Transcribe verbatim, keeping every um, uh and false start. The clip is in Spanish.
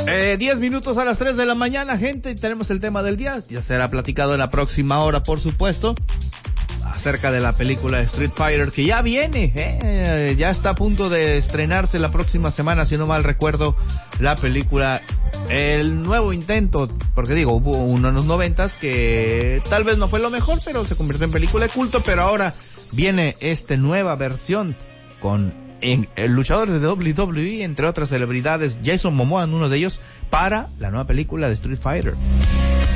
Eh, diez minutos a las tres de la mañana, gente, y tenemos el tema del día. Ya será platicado en la próxima hora, por supuesto, acerca de la película Street Fighter, que ya viene, eh, ya está a punto de estrenarse la próxima semana, si no mal recuerdo, la película, el nuevo intento, porque digo, hubo uno en los noventas que tal vez no fue lo mejor, pero se convirtió en película de culto, pero ahora viene esta nueva versión con en, el luchador de doble u doble u E, entre otras celebridades, Jason Momoa en uno de ellos, para la nueva película de Street Fighter.